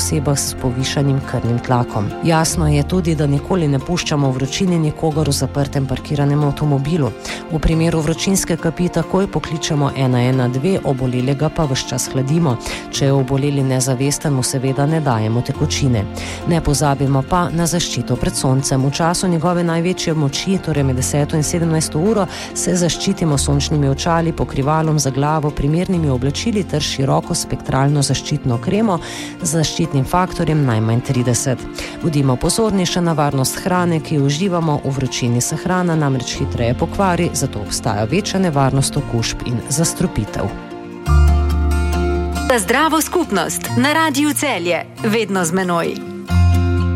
osebah s povišanim krvnim tlakom. Jasno je tudi, da nikoli ne puščamo vročini nikogar v zaprtem parkiranem avtomobilu. V primeru vročinske kapi takoj pokličemo 112, obolelega pa ves čas hladimo. Če je oboleli nezavesten, mu seveda ne dajemo tekočine. Ne pozabimo pa na zaščito pred soncem. V času njegove največje moči, torej med 10 in 17 uro, se zaščitimo s sončnimi očali, pokrivalom za glavo, primernimi oblačili ter široko spektralno zaščitno kremo z zaščitnim faktorjem najmanj 30. Bodimo pozorni še na varnost hrane, ki jo uživamo. V vročini se hrana namreč hitreje pokvari, zato obstaja večja nevarnost okužb in zastrupitev. Za zdravo skupnost na Radiu Celje, vedno z menoj.